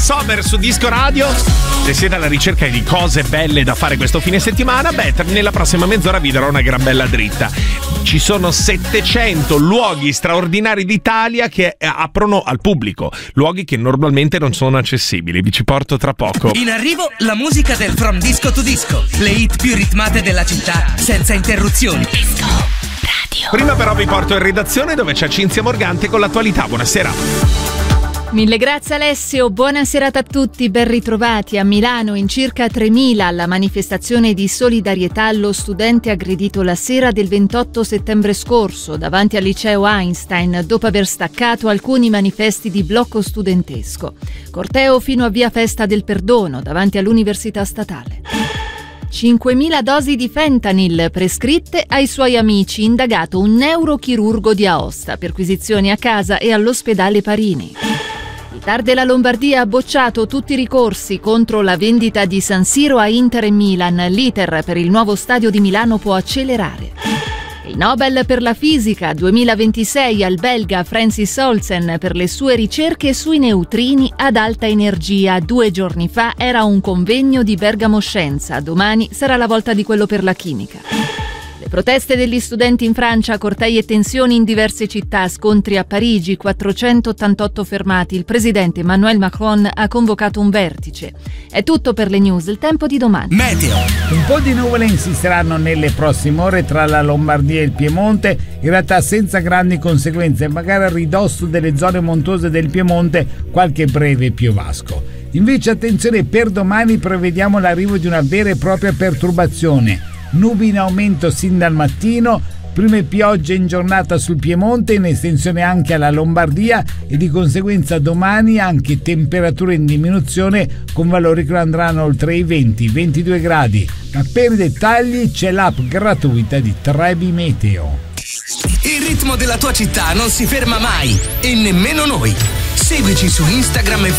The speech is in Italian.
Sommer su Disco Radio. Se siete alla ricerca di cose belle da fare questo fine settimana, nella prossima mezz'ora vi darò una gran bella dritta. Ci sono 700 luoghi straordinari d'Italia che aprono al pubblico, luoghi che normalmente non sono accessibili. Vi ci porto tra poco. In arrivo la musica del From Disco to Disco, le hit più ritmate della città senza interruzioni. Disco Radio. Prima però vi porto in redazione dove c'è Cinzia Morgante con l'attualità. Buonasera. Mille grazie Alessio, buona serata a tutti, ben ritrovati. A Milano in circa 3.000 alla manifestazione di solidarietà allo studente aggredito la sera del 28 settembre scorso davanti al liceo Einstein dopo aver staccato alcuni manifesti di blocco studentesco. Corteo fino a via Festa del Perdono davanti all'Università Statale. 5.000 dosi di fentanyl prescritte ai suoi amici, indagato un neurochirurgo di Aosta, perquisizioni a casa e all'ospedale Parini. Il TAR della Lombardia ha bocciato tutti i ricorsi contro la vendita di San Siro a Inter e Milan. L'iter per il nuovo stadio di Milano può accelerare. Il Nobel per la fisica 2026 al belga Francis Olsen per le sue ricerche sui neutrini ad alta energia. 2 giorni fa era un convegno di Bergamo Scienza, domani sarà la volta di quello per la chimica. Le proteste degli studenti in Francia, cortei e tensioni in diverse città, scontri a Parigi, 488 fermati. Il presidente Emmanuel Macron ha convocato un vertice. È tutto per le news, il tempo di domani. Meteo. Un po' di nuvole insisteranno nelle prossime ore tra la Lombardia e il Piemonte, in realtà senza grandi conseguenze, magari a ridosso delle zone montuose del Piemonte qualche breve piovasco. Invece attenzione, per domani prevediamo l'arrivo di una vera e propria perturbazione. Nubi in aumento sin dal mattino, prime piogge in giornata sul Piemonte, in estensione anche alla Lombardia e di conseguenza domani anche temperature in diminuzione con valori che andranno oltre i 20-22 gradi. Ma per i dettagli c'è l'app gratuita di Trebi Meteo. Il ritmo della tua città non si ferma mai e nemmeno noi. Seguici su Instagram e